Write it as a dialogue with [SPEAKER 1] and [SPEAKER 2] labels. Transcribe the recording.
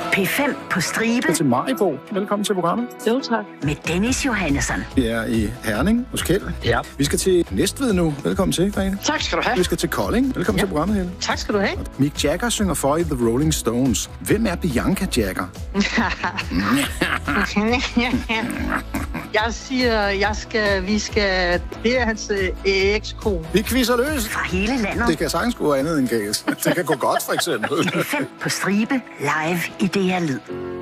[SPEAKER 1] P5 på stribe.
[SPEAKER 2] Til Maribo. Velkommen til programmet.
[SPEAKER 3] Jo, tak.
[SPEAKER 1] Med Dennis Johannesson.
[SPEAKER 2] Vi er i Herning hos Kjeld.
[SPEAKER 3] Ja.
[SPEAKER 2] Vi skal til Næstved nu. Velkommen til, Grete.
[SPEAKER 3] Tak skal du have.
[SPEAKER 2] Vi skal til Kolding. Velkommen til programmet, Helle.
[SPEAKER 3] Tak skal du have.
[SPEAKER 2] Mick Jagger synger for i The Rolling Stones. Hvem er Bianca Jagger?
[SPEAKER 3] Jeg siger, det er hans ekskone.
[SPEAKER 2] Vi quizzer løs.
[SPEAKER 1] Fra hele landet.
[SPEAKER 2] Det kan sagtens gå andet end gæs. Det kan gå godt, for eksempel.
[SPEAKER 1] P5 på stribe. Live i DR Lyd.